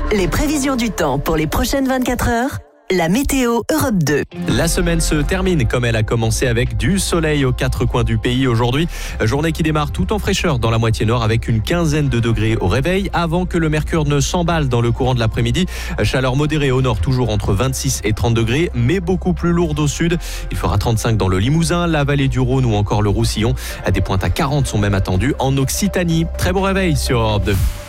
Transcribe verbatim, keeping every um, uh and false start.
Les prévisions du temps pour les prochaines vingt-quatre heures, la météo Europe deux. La semaine se termine comme elle a commencé avec du soleil aux quatre coins du pays aujourd'hui. Journée qui démarre tout en fraîcheur dans la moitié nord avec une quinzaine de degrés au réveil avant que le mercure ne s'emballe dans le courant de l'après-midi. Chaleur modérée au nord toujours entre vingt-six et trente degrés mais beaucoup plus lourde au sud. Il fera trente-cinq dans le Limousin, la vallée du Rhône ou encore le Roussillon. Des pointes à quarante sont même attendues en Occitanie. Très bon réveil sur Europe deux.